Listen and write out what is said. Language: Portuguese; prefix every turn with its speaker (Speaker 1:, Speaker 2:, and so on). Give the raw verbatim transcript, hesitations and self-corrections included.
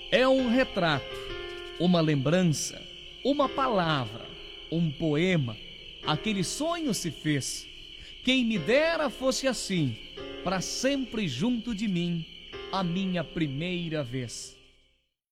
Speaker 1: É um retrato, uma lembrança, uma palavra, um poema. Aquele sonho se fez. Quem me dera fosse assim, para sempre junto de mim, a minha primeira vez.